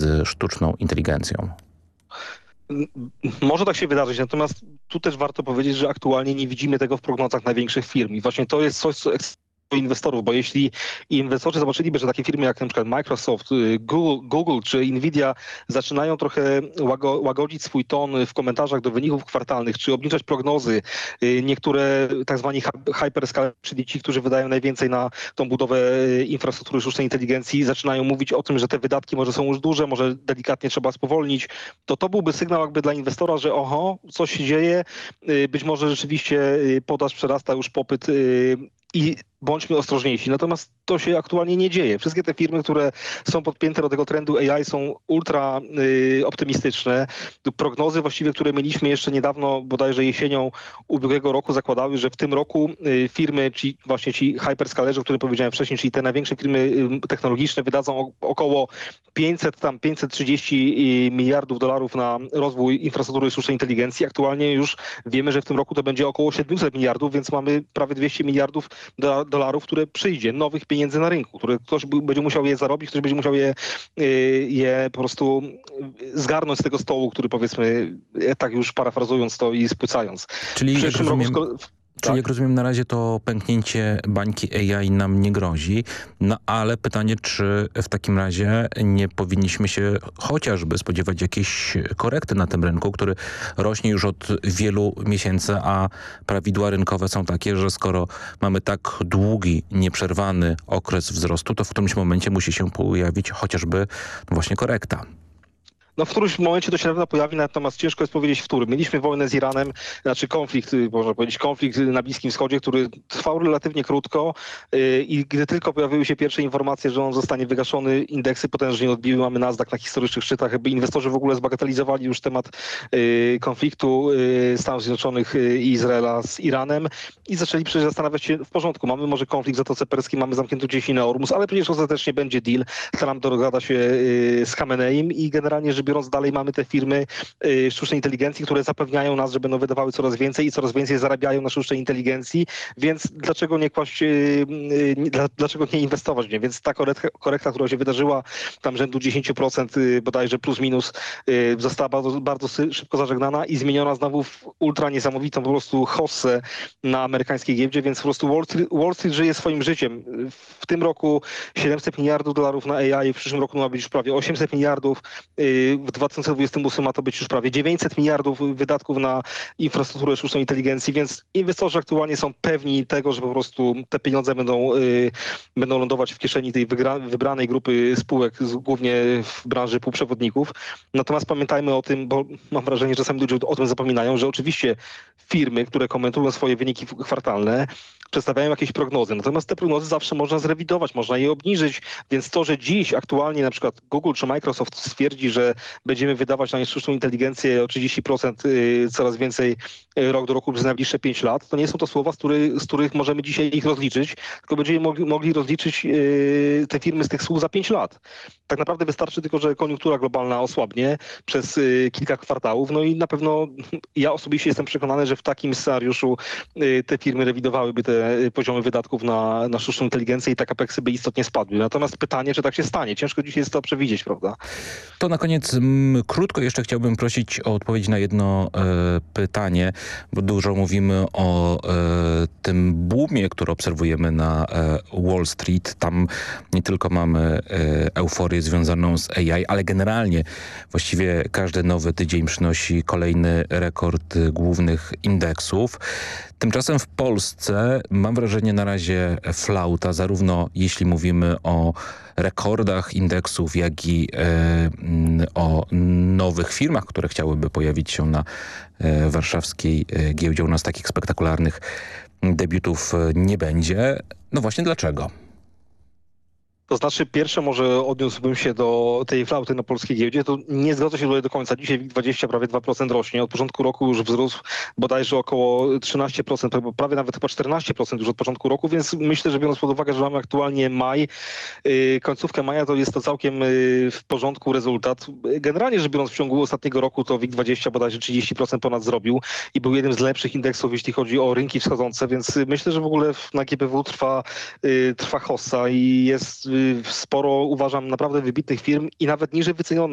z sztuczną inteligencją? Może tak się wydarzyć, natomiast tu też warto powiedzieć, że aktualnie nie widzimy tego w prognozach największych firm i właśnie to jest coś, co inwestorów, bo jeśli inwestorzy zobaczyliby, że takie firmy jak na przykład Microsoft, Google czy Nvidia zaczynają trochę łagodzić swój ton w komentarzach do wyników kwartalnych, czy obniżać prognozy, niektóre tak zwani hyperscale, czyli ci, którzy wydają najwięcej na tą budowę infrastruktury sztucznej inteligencji, zaczynają mówić o tym, że te wydatki może są już duże, może delikatnie trzeba spowolnić, to byłby sygnał jakby dla inwestora, że oho, coś się dzieje, być może rzeczywiście podaż przerasta już popyt i bądźmy ostrożniejsi. Natomiast to się aktualnie nie dzieje. Wszystkie te firmy, które są podpięte do tego trendu AI są ultra optymistyczne. Prognozy właściwie, które mieliśmy jeszcze niedawno, bodajże jesienią ubiegłego roku, zakładały, że w tym roku firmy, ci hyperscalerzy, o których powiedziałem wcześniej, czyli te największe firmy technologiczne wydadzą około 530 miliardów dolarów na rozwój infrastruktury sztucznej inteligencji. Aktualnie już wiemy, że w tym roku to będzie około 700 miliardów, więc mamy prawie 200 miliardów dolarów, które przyjdzie, nowych pieniędzy na rynku, które ktoś będzie musiał je zarobić, ktoś będzie musiał je po prostu zgarnąć z tego stołu, który powiedzmy, tak już parafrazując to i spłycając. Czyli jak rozumiem, na razie to pęknięcie bańki AI nam nie grozi, no ale pytanie, czy w takim razie nie powinniśmy się chociażby spodziewać jakiejś korekty na tym rynku, który rośnie już od wielu miesięcy, a prawidła rynkowe są takie, że skoro mamy tak długi, nieprzerwany okres wzrostu, to w którymś momencie musi się pojawić chociażby właśnie korekta. No w którymś momencie to się na pewno pojawi, natomiast ciężko jest powiedzieć w którym. Mieliśmy wojnę z Iranem, znaczy można powiedzieć konflikt na Bliskim Wschodzie, który trwał relatywnie krótko i gdy tylko pojawiły się pierwsze informacje, że on zostanie wygaszony, indeksy potężnie odbiły, mamy Nasdaq na historycznych szczytach, jakby inwestorzy w ogóle zbagatelizowali już temat konfliktu Stanów Zjednoczonych i Izraela z Iranem i zaczęli przecież zastanawiać się, w porządku, mamy może konflikt w Zatoce Perskiej, mamy zamkniętą cieśninę Ormus, ale przecież ostatecznie będzie deal, Trump dogada się z Khameneim i generalnie biorąc dalej mamy te firmy sztucznej inteligencji, które zapewniają nas, że będą wydawały coraz więcej i coraz więcej zarabiają na sztucznej inteligencji, więc dlaczego nie dlaczego nie inwestować w nie? Więc ta korekta, która się wydarzyła tam rzędu 10% bodajże plus minus, została bardzo, bardzo szybko zażegnana i zmieniona znowu w ultra niesamowitą po prostu hossę na amerykańskiej giełdzie, więc po prostu Wall Street żyje swoim życiem. W tym roku 700 miliardów dolarów na AI, w przyszłym roku ma być już prawie 800 miliardów, w 2028 ma to być już prawie 900 miliardów wydatków na infrastrukturę sztucznej inteligencji, więc inwestorzy aktualnie są pewni tego, że po prostu te pieniądze będą lądować w kieszeni tej wybranej grupy spółek, głównie w branży półprzewodników. Natomiast pamiętajmy o tym, bo mam wrażenie, że czasami ludzie o tym zapominają, że oczywiście firmy, które komentują swoje wyniki kwartalne, przedstawiają jakieś prognozy. Natomiast te prognozy zawsze można zrewidować, można je obniżyć, więc to, że dziś aktualnie na przykład Google czy Microsoft stwierdzi, że będziemy wydawać na sztuczną inteligencję o 30% coraz więcej rok do roku przez najbliższe 5 lat, to nie są to słowa, z których możemy dzisiaj ich rozliczyć, tylko będziemy mogli rozliczyć te firmy z tych słów za 5 lat. Tak naprawdę wystarczy tylko, że koniunktura globalna osłabnie przez kilka kwartałów, no i na pewno ja osobiście jestem przekonany, że w takim scenariuszu te firmy rewidowałyby te poziomy wydatków na sztuczną inteligencję i te capeksy by istotnie spadły. Natomiast pytanie, czy tak się stanie? Ciężko dzisiaj jest to przewidzieć, prawda? To na koniec krótko jeszcze chciałbym prosić o odpowiedź na jedno pytanie, bo dużo mówimy o tym boomie, który obserwujemy na Wall Street. Tam nie tylko mamy euforię związaną z AI, ale generalnie właściwie każdy nowy tydzień przynosi kolejny rekord głównych indeksów. Tymczasem w Polsce mam wrażenie na razie flauta, zarówno jeśli mówimy o rekordach indeksów, jak i o nowych firmach, które chciałyby pojawić się na warszawskiej giełdzie. U nas takich spektakularnych debiutów nie będzie. No właśnie dlaczego? To znaczy, pierwsze może odniósłbym się do tej flauty na polskiej giełdzie, to nie zgodzę się tutaj do końca. Dzisiaj WIG20 prawie 2% rośnie. Od początku roku już wzrósł bodajże około 13%, prawie nawet chyba 14% już od początku roku, więc myślę, że biorąc pod uwagę, że mamy aktualnie maj, końcówkę maja, to jest to całkiem w porządku rezultat. Generalnie rzecz biorąc w ciągu ostatniego roku to WIG20 bodajże 30% ponad zrobił i był jednym z lepszych indeksów, jeśli chodzi o rynki wschodzące, więc myślę, że w ogóle na GPW trwa hossa i jest sporo, uważam, naprawdę wybitnych firm i nawet niżej wycenionych